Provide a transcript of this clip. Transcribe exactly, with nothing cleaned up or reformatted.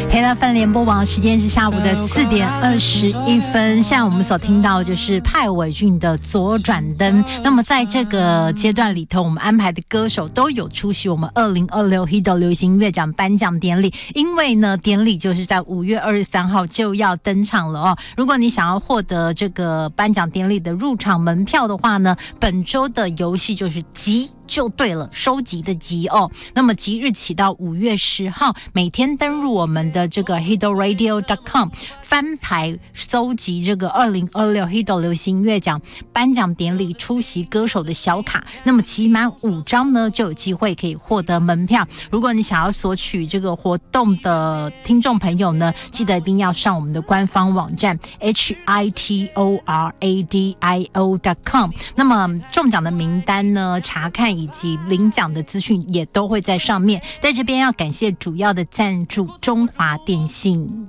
黑乐芬联播网时间是下午的四点二十一分。现在我们所听到就是派伟俊的左转灯。那么在这个阶段里头，我们安排的歌手都有出席我们二零二六 Hito 流行音乐奖颁奖典礼。因为呢，典礼就是在五月二十三号就要登场了哦。如果你想要获得这个颁奖典礼的入场门票的话呢，本周的游戏就是集就对了，收集的集哦。那么即日起到五月十号，每天登入我们的这个 hito radio dot com 翻牌搜集这个二零二六 Hito 流行音乐奖颁奖典礼出席歌手的小卡。那么集满五张呢，就有机会可以获得门票。如果你想要索取这个活动的听众朋友呢，记得一定要上我们的官方网站 hito radio dot com。那么中奖的名单呢，查看以及领奖的资讯也都会在上面。在这边要感谢主要的赞助中华电信。